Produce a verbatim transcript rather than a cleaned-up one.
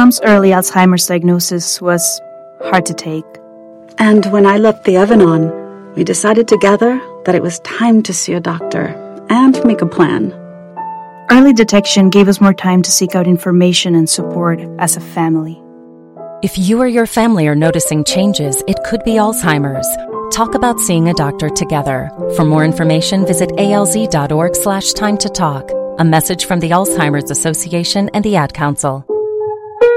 mom's early Alzheimer's diagnosis was hard to take. And when I left the Evanon, we decided together that it was time to see a doctor and make a plan. Early detection gave us more time to seek out information and support as a family. If you or your family are noticing changes, it could be Alzheimer's. Talk about seeing a doctor together. For more information, visit alz.org slash time to talk. A message from the Alzheimer's Association and the Ad Council.